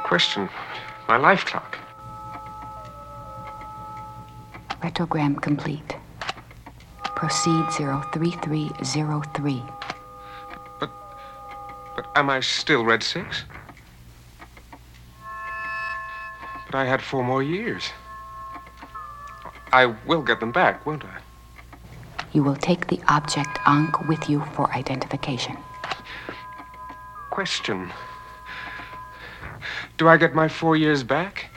Question. My life clock. Retrogram complete. Proceed 03303. But am I still Red 6? But I had 4 more years. I will get them back, won't I? You will take the object Ankh with you for identification. Question. Do I get my 4 years back?